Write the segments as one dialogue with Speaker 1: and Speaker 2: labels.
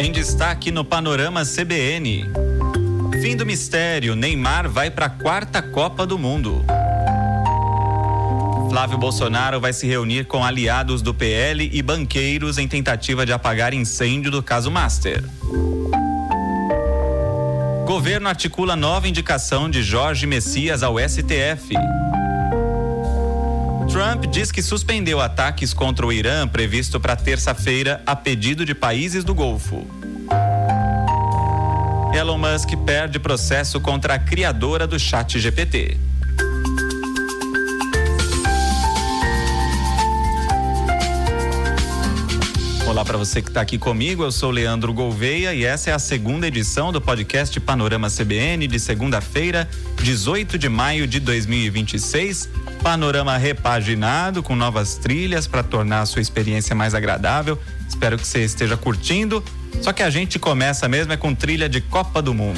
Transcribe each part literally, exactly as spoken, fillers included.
Speaker 1: Em destaque no Panorama C B N. Fim do mistério, Neymar vai para a quarta Copa do Mundo. Flávio Bolsonaro vai se reunir com aliados do P L e banqueiros em tentativa de apagar incêndio do caso Master. Governo articula nova indicação de Jorge Messias ao S T F. Trump diz que suspendeu ataques contra o Irã previsto para terça-feira a pedido de países do Golfo. Elon Musk perde processo contra a criadora do Chat G P T. Olá para você que está aqui comigo, eu sou Leandro Gouveia e essa é a segunda edição do podcast Panorama C B N de segunda-feira, dezoito de maio de dois mil e vinte e seis. Panorama repaginado com novas trilhas para tornar a sua experiência mais agradável. Espero que você esteja curtindo. Só que a gente começa mesmo é com trilha de Copa do Mundo.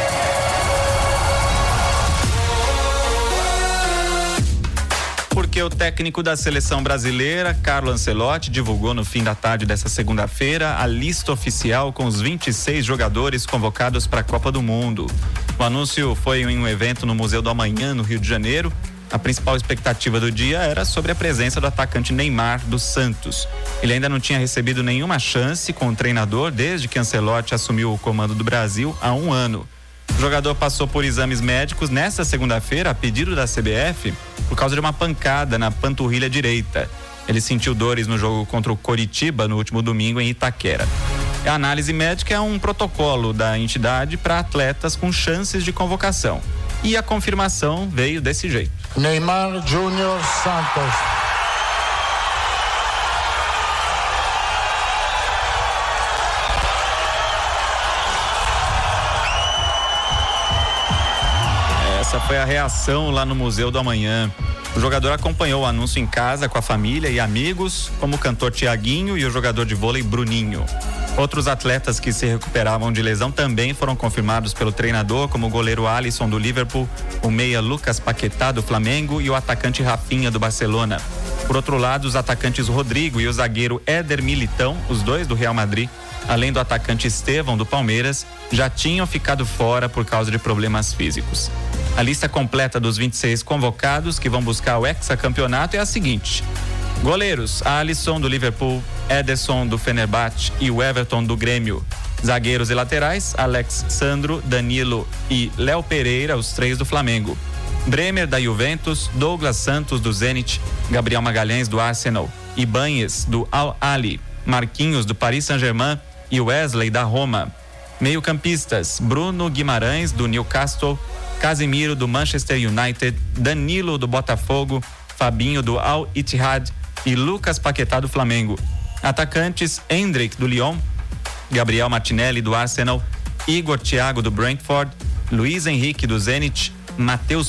Speaker 1: Porque o técnico da seleção brasileira, Carlo Ancelotti, divulgou no fim da tarde dessa segunda-feira a lista oficial com os vinte e seis jogadores convocados para a Copa do Mundo. O anúncio foi em um evento no Museu do Amanhã, no Rio de Janeiro. A principal expectativa do dia era sobre a presença do atacante Neymar do Santos. Ele ainda não tinha recebido nenhuma chance com o treinador desde que Ancelotti assumiu o comando do Brasil há um ano. O jogador passou por exames médicos nesta segunda-feira a pedido da C B F por causa de uma pancada na panturrilha direita. Ele sentiu dores no jogo contra o Coritiba no último domingo em Itaquera. A análise médica é um protocolo da entidade para atletas com chances de convocação. E a confirmação veio desse jeito.
Speaker 2: Neymar Júnior Santos.
Speaker 1: Essa foi a reação lá no Museu do Amanhã. O jogador acompanhou o anúncio em casa com a família e amigos, como o cantor Tiaguinho e o jogador de vôlei Bruninho. Outros atletas que se recuperavam de lesão também foram confirmados pelo treinador, como o goleiro Alisson do Liverpool, o meia Lucas Paquetá do Flamengo e o atacante Rafinha do Barcelona. Por outro lado, os atacantes Rodrigo e o zagueiro Éder Militão, os dois do Real Madrid, além do atacante Estevão do Palmeiras, já tinham ficado fora por causa de problemas físicos. A lista completa dos vinte e seis convocados que vão buscar o hexacampeonato é a seguinte: goleiros, Alisson do Liverpool, Ederson do Fenerbahçe e o Everton do Grêmio. Zagueiros e laterais, Alex Sandro, Danilo e Léo Pereira, os três do Flamengo. Bremer da Juventus, Douglas Santos do Zenit, Gabriel Magalhães do Arsenal, Ibanez do Al Ahly, Marquinhos do Paris Saint-Germain e Wesley da Roma. Meio-campistas, Bruno Guimarães do Newcastle, Casemiro do Manchester United, Danilo do Botafogo, Fabinho do Al Ittihad e Lucas Paquetá do Flamengo. Atacantes, Endrick do Lyon, Gabriel Martinelli do Arsenal, Igor Thiago do Brentford, Luiz Henrique do Zenit, Matheus